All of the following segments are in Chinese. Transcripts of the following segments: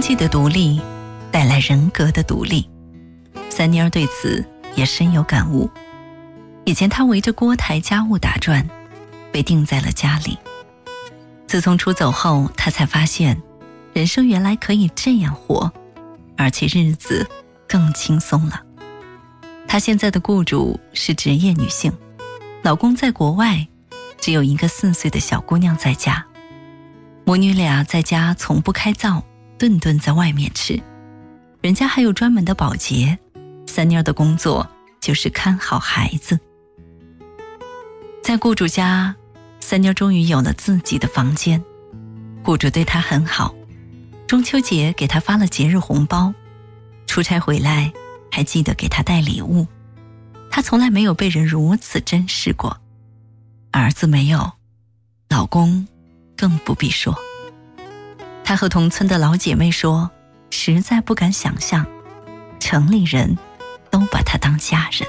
济的独立带来人格的独立。三妮儿对此也深有感悟。以前她围着锅台家务打转，被定在了家里。自从出走后，她才发现人生原来可以这样活，而且日子更轻松了。她现在的雇主是职业女性，老公在国外，只有一个4岁的小姑娘在家。母女俩在家从不开灶，顿顿在外面吃。人家还有专门的保洁，三妮儿的工作就是看好孩子。在雇主家，三妮儿终于有了自己的房间。雇主对她很好，中秋节给她发了节日红包，出差回来还记得给她带礼物。她从来没有被人如此珍视过。儿子没有，老公更不必说。她和同村的老姐妹说，实在不敢想象，城里人都把她当家人。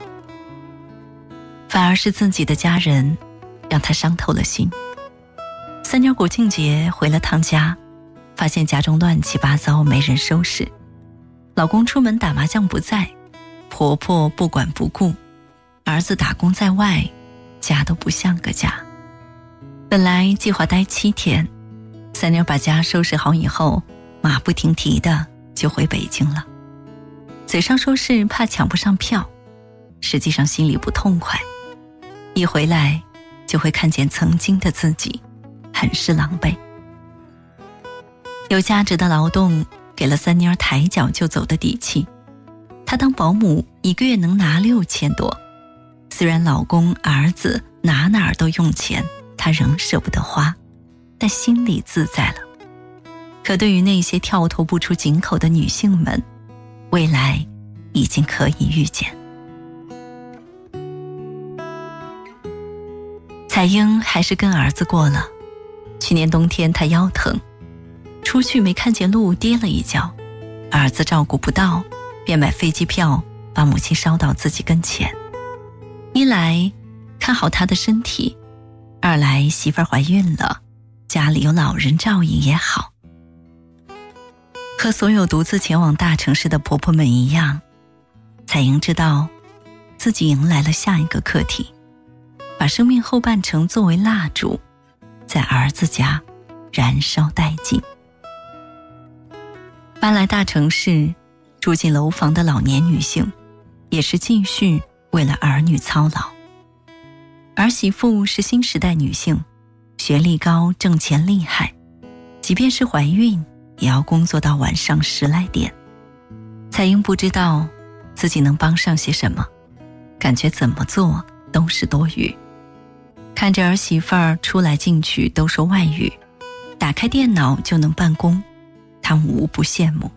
反而是自己的家人让她伤透了心。三妮儿国庆节回了趟家，发现家中乱七八糟，没人收拾。老公出门打麻将不在，婆婆不管不顾，儿子打工在外，家都不像个家。本来计划待7天，三妮儿把家收拾好以后，马不停蹄的就回北京了。嘴上说是怕抢不上票，实际上心里不痛快。一回来就会看见曾经的自己，很是狼狈。有价值的劳动给了三妮儿抬脚就走的底气。她当保姆1个月能拿6000多，虽然老公儿子哪儿都用钱，她仍舍不得花，但心里自在了。可对于那些跳脱不出井口的女性们，未来已经可以预见。彩英还是跟儿子过了。去年冬天她腰疼，出去没看见路，跌了一跤，儿子照顾不到，便买飞机票把母亲捎到自己跟前。一来看好她的身体，二来媳妇儿怀孕了，家里有老人照应也好。和所有独自前往大城市的婆婆们一样，彩英知道自己迎来了下一个课题，把生命后半程作为蜡烛，在儿子家燃烧殆尽。搬来大城市住进楼房的老年女性，也是继续为了儿女操劳。儿媳妇是新时代女性，学历高，挣钱厉害，即便是怀孕也要工作到晚上10来点。彩英不知道自己能帮上些什么，感觉怎么做都是多余。看着儿媳妇儿出来进去都说外语，打开电脑就能办公，她无不羡慕。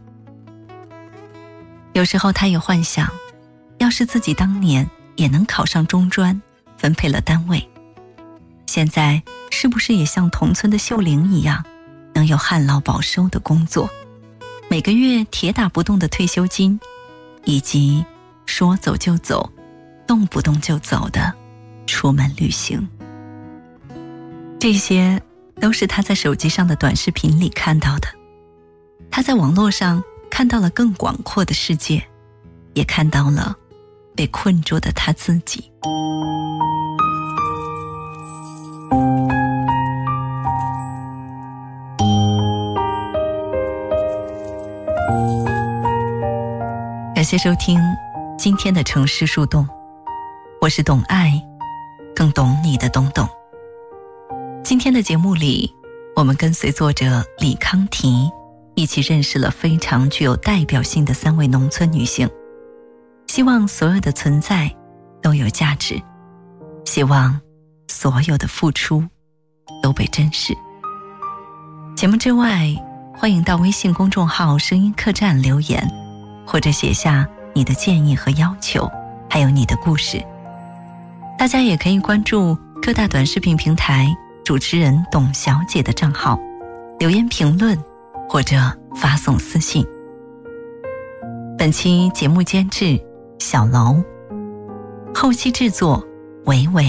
有时候她也幻想，要是自己当年也能考上中专，分配了单位，现在是不是也像同村的秀玲一样，能有旱涝保收的工作，每个月铁打不动的退休金，以及说走就走，动不动就走的出门旅行。这些都是他在手机上的短视频里看到的。他在网络上看到了更广阔的世界，也看到了被困住的他自己。感谢收听今天的城市树洞，我是懂爱更懂你的懂懂。今天的节目里，我们跟随作者李康提一起认识了非常具有代表性的3位农村女性。希望所有的存在都有价值，希望所有的付出都被珍视。节目之外，欢迎到微信公众号声音客栈留言，或者写下你的建议和要求，还有你的故事。大家也可以关注各大短视频平台主持人董小姐的账号，留言评论或者发送私信。本期节目监制小楼，后期制作维维。